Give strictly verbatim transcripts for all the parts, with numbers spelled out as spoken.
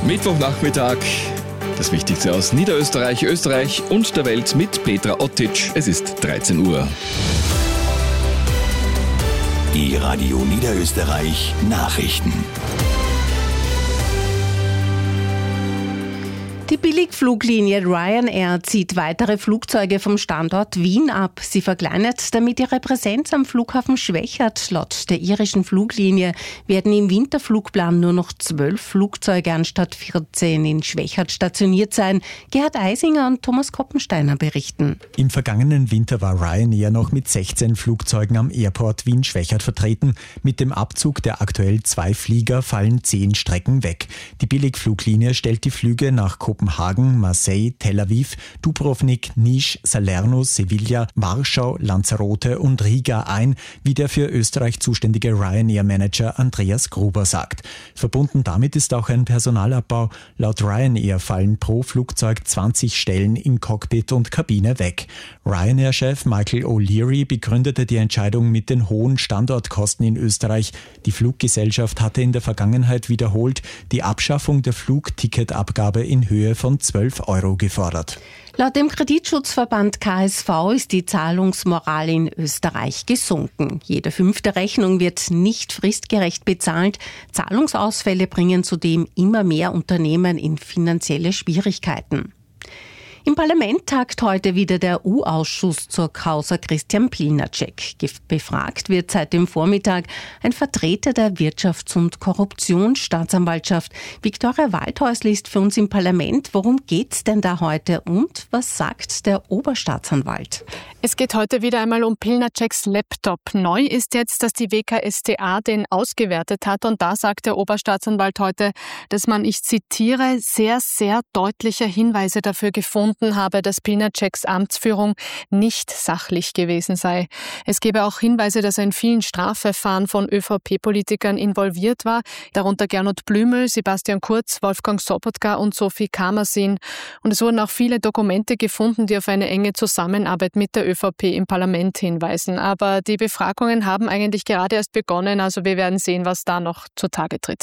Mittwochnachmittag, das Wichtigste aus Niederösterreich, Österreich und der Welt mit Petra Ottic. Es ist dreizehn Uhr. Die Radio Niederösterreich Nachrichten. Die Billigfluglinie Ryanair zieht weitere Flugzeuge vom Standort Wien ab. Sie verkleinert damit ihre Präsenz am Flughafen Schwechat. Laut der irischen Fluglinie werden im Winterflugplan nur noch zwölf Flugzeuge anstatt vierzehn in Schwechat stationiert sein. Gerhard Eisinger und Thomas Koppensteiner berichten. Im vergangenen Winter war Ryanair noch mit sechzehn Flugzeugen am Airport Wien-Schwechat vertreten. Mit dem Abzug der aktuell zwei Flieger fallen zehn Strecken weg. Die Billigfluglinie stellt die Flüge nach Kopenhagen, Marseille, Tel Aviv, Dubrovnik, Niš, Salerno, Sevilla, Warschau, Lanzarote und Riga ein, wie der für Österreich zuständige Ryanair-Manager Andreas Gruber sagt. Verbunden damit ist auch ein Personalabbau. Laut Ryanair fallen pro Flugzeug zwanzig Stellen in Cockpit und Kabine weg. Ryanair-Chef Michael O'Leary begründete die Entscheidung mit den hohen Standortkosten in Österreich. Die Fluggesellschaft hatte in der Vergangenheit wiederholt die Abschaffung der Flugticketabgabe in Höhe von zwölf Euro gefordert. Laut dem Kreditschutzverband K S V ist die Zahlungsmoral in Österreich gesunken. Jede fünfte Rechnung wird nicht fristgerecht bezahlt. Zahlungsausfälle bringen zudem immer mehr Unternehmen in finanzielle Schwierigkeiten. Im Parlament tagt heute wieder der U-Ausschuss zur Causa Christian Pilnacek. Befragt wird seit dem Vormittag ein Vertreter der Wirtschafts- und Korruptionsstaatsanwaltschaft. Viktoria Waldhäusl ist für uns im Parlament. Worum geht's denn da heute und was sagt der Oberstaatsanwalt? Es geht heute wieder einmal um Pilnaceks Laptop. Neu ist jetzt, dass die W K S t A den ausgewertet hat und da sagt der Oberstaatsanwalt heute, dass man, ich zitiere, sehr, sehr deutliche Hinweise dafür gefunden habe, dass Pilnaceks Amtsführung nicht sachlich gewesen sei. Es gebe auch Hinweise, dass er in vielen Strafverfahren von ÖVP-Politikern involviert war, darunter Gernot Blümel, Sebastian Kurz, Wolfgang Sobotka und Sophie Kamersin. Und es wurden auch viele Dokumente gefunden, die auf eine enge Zusammenarbeit mit der ÖVP im Parlament hinweisen. Aber die Befragungen haben eigentlich gerade erst begonnen, also wir werden sehen, was da noch zutage tritt.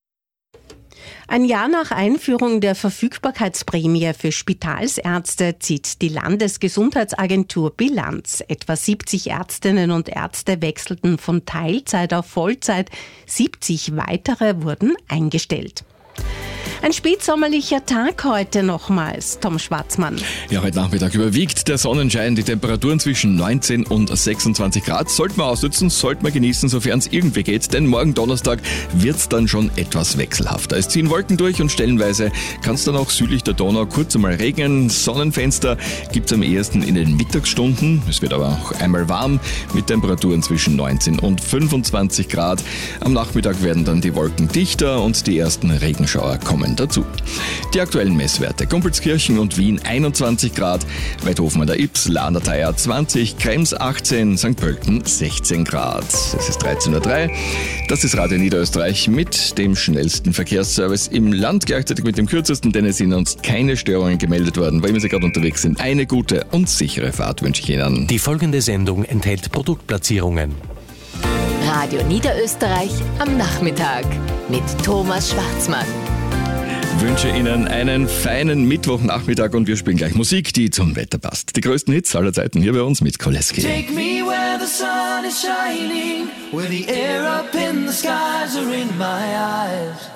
Ein Jahr nach Einführung der Verfügbarkeitsprämie für Spitalsärzte zieht die Landesgesundheitsagentur Bilanz. Etwa siebzig Ärztinnen und Ärzte wechselten von Teilzeit auf Vollzeit. siebzig weitere wurden eingestellt. Ein spätsommerlicher Tag heute nochmals, Tom Schwarzmann. Ja, heute Nachmittag überwiegt der Sonnenschein, die Temperaturen zwischen neunzehn und sechsundzwanzig Grad. Sollte man ausnutzen, sollte man genießen, sofern es irgendwie geht, denn morgen Donnerstag wird es dann schon etwas wechselhafter. Es ziehen Wolken durch und stellenweise kann es dann auch südlich der Donau kurz einmal regnen. Sonnenfenster gibt es am ehesten in den Mittagsstunden. Es wird aber auch einmal warm mit Temperaturen zwischen neunzehn und fünfundzwanzig Grad. Am Nachmittag werden dann die Wolken dichter und die ersten Regenschauer kommen dazu. Die aktuellen Messwerte: Gumpelskirchen und Wien einundzwanzig Grad, Weidhofen an der Ybbs, Lahnert zwanzig, Krems achtzehn, Sankt Pölten sechzehn Grad. Es ist dreizehn Uhr drei. Das ist Radio Niederösterreich mit dem schnellsten Verkehrsservice im Land, gleichzeitig mit dem kürzesten, denn es sind uns keine Störungen gemeldet worden, weil wir Sie gerade unterwegs sind. Eine gute und sichere Fahrt wünsche ich Ihnen. Die folgende Sendung enthält Produktplatzierungen. Radio Niederösterreich am Nachmittag mit Thomas Schwarzmann. Ich wünsche Ihnen einen feinen Mittwochnachmittag und wir spielen gleich Musik, die zum Wetter passt. Die größten Hits aller Zeiten hier bei uns mit Koleski. Take me where the sun is shining, where the air up in the skies are in my eyes.